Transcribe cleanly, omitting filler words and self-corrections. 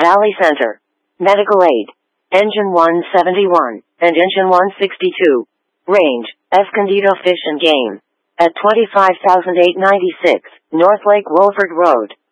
Valley Center. Medical aid. Engine 171 and Engine 162. Range, Escondido Fish and Game. At 25,896, North Lake Wolford Road.